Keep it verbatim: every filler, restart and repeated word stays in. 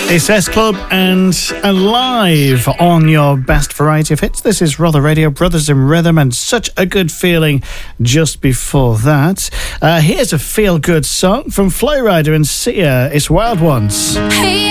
It's S Club and Alive on your best variety of hits. This is Rother Radio, Brothers in Rhythm, and Such a Good Feeling just before that. Uh, here's a feel-good song from Flowrider and Sia. It's Wild Ones. Hey.